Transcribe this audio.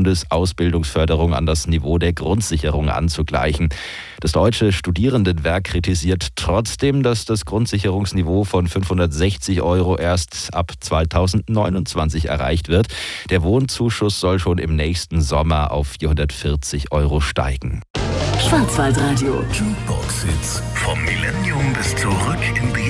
Bundesausbildungsförderung an das Niveau der Grundsicherung anzugleichen. Das Deutsche Studierendenwerk kritisiert trotzdem, dass das Grundsicherungsniveau von 560 € erst ab 2029 erreicht wird. Der Wohnzuschuss soll schon im nächsten Sommer auf 440 € steigen. Schwarzwaldradio. Jukebox Hits vom Millennium bis zurück in die